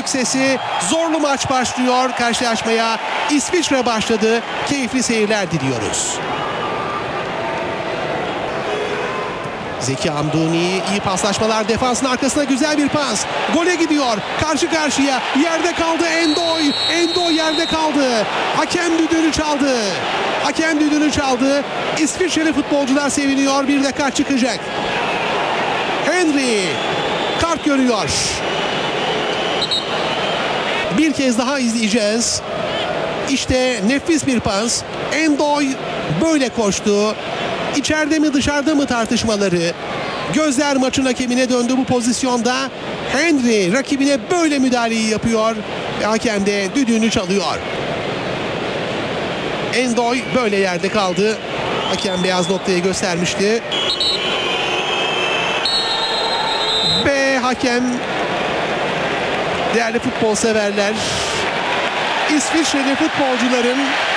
düdük sesi. Zorlu maç başlıyor. Karşılaşmaya İsviçre başladı. Keyifli seyirler diliyoruz. Zeki Hamduni, iyi paslaşmalar, defansın arkasına güzel bir pas. Gole gidiyor. Karşı karşıya. Yerde kaldı Endoy. Endoy yerde kaldı. Hakem düdüğünü çaldı. Hakem düdüğünü çaldı. İsviçreli futbolcular seviniyor. Bir de kart çıkacak. Henry kart görüyor. Bir kez daha izleyeceğiz. İşte nefis bir pas. Endoy böyle koştu. İçeride mi dışarıda mı tartışmaları. Gözler maçın hakemine döndü bu pozisyonda. Henry rakibine böyle müdahaleyi yapıyor. Ve hakem de düdüğünü çalıyor. Endoy böyle yerde kaldı. Hakem beyaz noktayı göstermişti. Ve hakem, değerli futbol severler, İsviçreli futbolcuların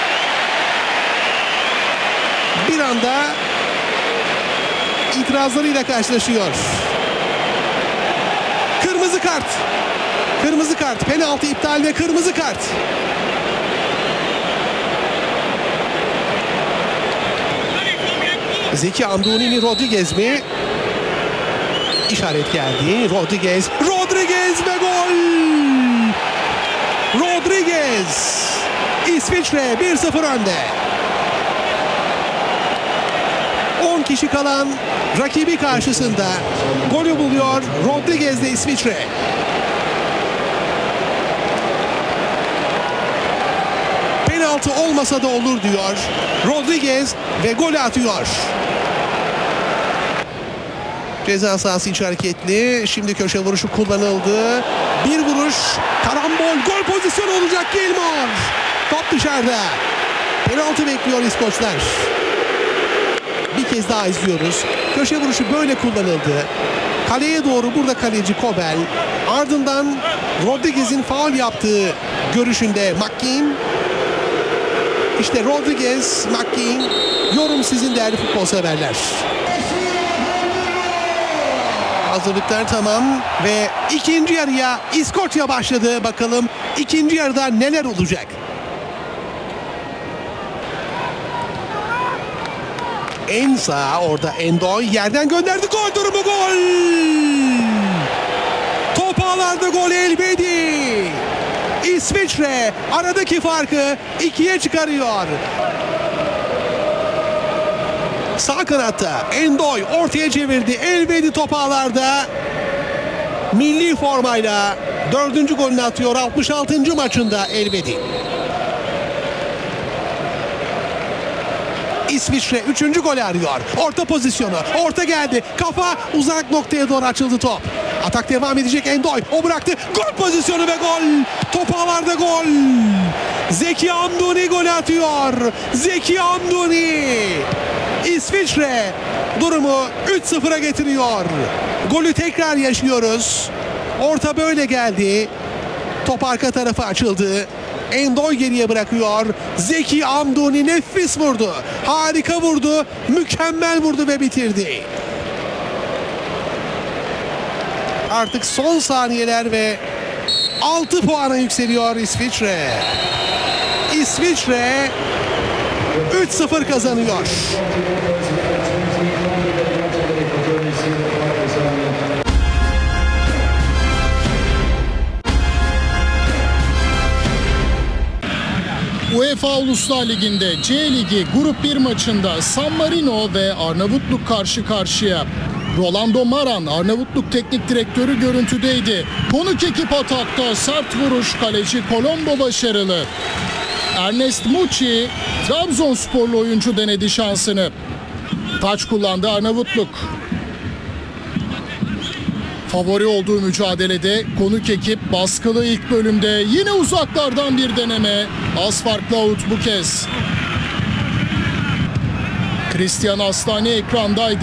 bir anda itirazlarıyla karşılaşıyor. Kırmızı kart. Kırmızı kart. Penaltı iptal ve kırmızı kart. Zeki Hamduni mi, Rodriguez mi? İşaret geldi. Rodriguez. Rodriguez ve gol! Rodriguez. İsviçre 1-0 önde. 10 kişi kalan rakibi karşısında golü buluyor Rodriguez'de İsviçre. Penaltı olmasa da olur diyor Rodriguez ve golü atıyor. Ceza sahası içi hareketli. Şimdi köşe vuruşu kullanıldı. Bir vuruş. Karambol. Gol pozisyonu olacak Gilmore. Top dışarıda. Penaltı bekliyor İskoçlar. Bir kez daha izliyoruz. Köşe vuruşu böyle kullanıldı. Kaleye doğru burada kaleci Kobel. Ardından Rodriguez'in faul yaptığı görüşünde McKean. İşte Rodriguez, McKean. Yorum sizin değerli futbol severler. Hazırlıklar tamam ve ikinci yarıya İskoçya başladı. Bakalım ikinci yarıda neler olacak? En sağ orada Endoy yerden gönderdi. Gol durumu, gol! Top ağlarda, gol Elvedi. İsviçre aradaki farkı 2'ye çıkarıyor. Sağ kanatta Endoy ortaya çevirdi. Elvedi top ağlarda. Milli formayla 4. golünü atıyor 66. maçında Elvedi. İsviçre 3. golü arıyor. Orta pozisyonu. Orta geldi. Kafa uzak noktaya doğru açıldı top. Atak devam edecek Endoy. O bıraktı. Gol pozisyonu ve gol. Top ağlarda, gol. Zeki Hamduni gol atıyor. Zeki Hamduni. İsviçre durumu 3-0'a getiriyor. Golü tekrar yaşıyoruz. Orta böyle geldi. Top arka tarafa açıldı. Endoy geriye bırakıyor. Zeki Hamduni nefis vurdu. Harika vurdu. Mükemmel vurdu ve bitirdi. Artık son saniyeler ve 6 puana yükseliyor İsviçre. İsviçre 3-0 kazanıyor. UEFA Uluslar Ligi'nde C Ligi Grup 1 maçında San Marino ve Arnavutluk karşı karşıya. Rolando Maran, Arnavutluk teknik direktörü görüntüdeydi. Konuk ekip atakta sert vuruş, kaleci Colombo başarılı. Ernest Muçi, Trabzonsporlu oyuncu denedi şansını. Taç kullandı Arnavutluk. Favori olduğu mücadelede konuk ekip baskılı ilk bölümde yine uzaklardan bir deneme. Az farklı out bu kez. Christian Astani ekrandaydı.